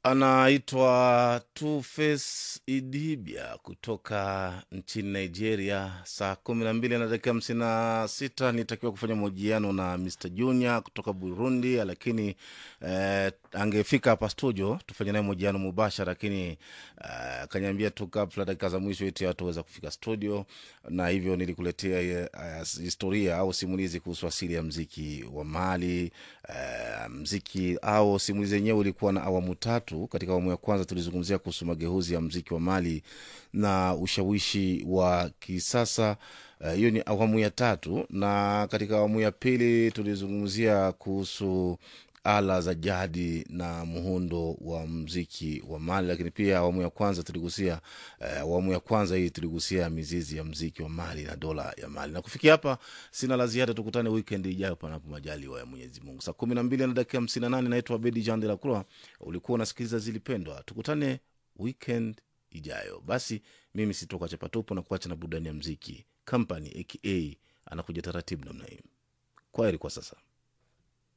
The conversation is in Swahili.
Anaitwa Two-Face Idibia kutoka nchini Nigeria. Saa 12 na dakika 56 nitakiwa kufanya mahojiano na Mr. Junior kutoka Burundi, lakini angefika hapa studio tufanye naye mahojiano mubashara, lakini akaniambia tu kabla dakika za mwisho eti hataweza kufika studio, na hivyo nilikuletea historia au simulizi kuhusu asili ya muziki wa Mali. Muziki au simulizi yenyewe ilikuwa na awamu tatu. Katika awamu ya kwanza tulizungumzia kuhusu mageuzi ya muziki wa Mali na ushawishi wa kisasa. Hiyo ni awamu ya tatu, na katika awamu ya pili tulizungumzia kuhusu ala za jadi na muhundo wa muziki wa Mali, lakini pia awamu ya kwanza tuligusia awamu ya kwanza hii tuligusia mizizi ya muziki wa Mali na dola ya Mali. Na kufikia hapa sina la ziada, tukutane weekend ijayo panapo majaliwa ya Mwenyezi Mungu. Saa 12 na dakika 58. Naitwa Abedi Jean de la Croix. Ulikuwa unasikiliza Zilipendwa. Tukutane weekend ijayo. Basi mimi sitoka chapatupo na kuacha na burudani ya muziki. Company aka anakuja taratibu namna hii. Kwaheri kwa sasa.